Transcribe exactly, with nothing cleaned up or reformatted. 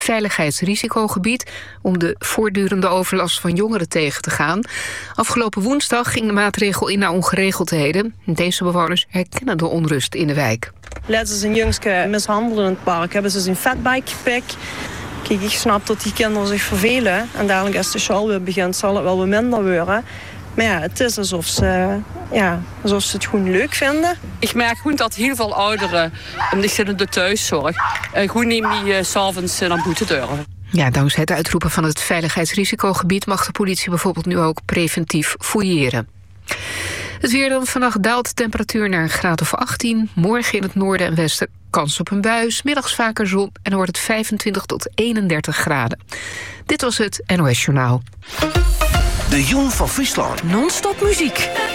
veiligheidsrisicogebied om de voortdurende overlast van jongeren tegen te gaan. Afgelopen woensdag ging de maatregel in naar ongeregeldheden. Deze bewoners herkennen de onrust in de wijk. Laten ze een jongske mishandelen in het park. Hebben ze zijn fatbike gepikt. Kijk, ik snap dat die kinderen zich vervelen. En dadelijk als de school weer begint zal het wel wat minder worden. Maar ja, het is alsof ze, ja, alsof ze het gewoon leuk vinden. Ik merk gewoon dat heel veel ouderen, die zitten in de thuiszorg, gewoon niet meer 's avonds naar buiten durven. Ja, dankzij het uitroepen van het veiligheidsrisicogebied mag de politie bijvoorbeeld nu ook preventief fouilleren. Het weer dan. Vannacht daalt de temperatuur naar een graad of achttien. Morgen in het noorden en westen kans op een bui. 's Middags vaker zon en dan wordt het vijfentwintig tot eenendertig graden. Dit was het N O S Journaal. De Jong van Friesland. Non-stop muziek.